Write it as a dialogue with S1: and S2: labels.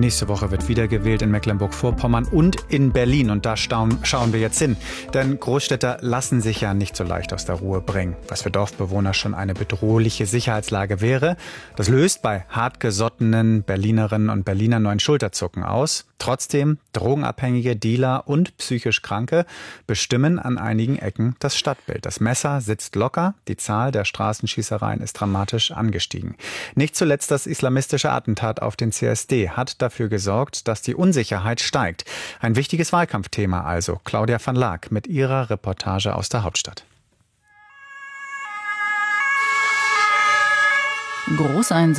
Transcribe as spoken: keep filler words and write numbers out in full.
S1: Nächste Woche wird wieder gewählt in Mecklenburg-Vorpommern und in Berlin. Und da staun, schauen wir jetzt hin. Denn Großstädter lassen sich ja nicht so leicht aus der Ruhe bringen. Was für Dorfbewohner schon eine bedrohliche Sicherheitslage wäre, das löst bei hartgesottenen Berlinerinnen und Berlinern nur ein Schulterzucken aus. Trotzdem, Drogenabhängige, Dealer und psychisch Kranke bestimmen an einigen Ecken das Stadtbild. Das Messer sitzt locker, die Zahl der Straßenschießereien ist dramatisch angestiegen. Nicht zuletzt das islamistische Attentat auf den C S D hat dafür gesorgt, dass die Unsicherheit steigt. Ein wichtiges Wahlkampfthema also. Claudia van Laak mit ihrer Reportage aus der Hauptstadt.
S2: Großeinsatz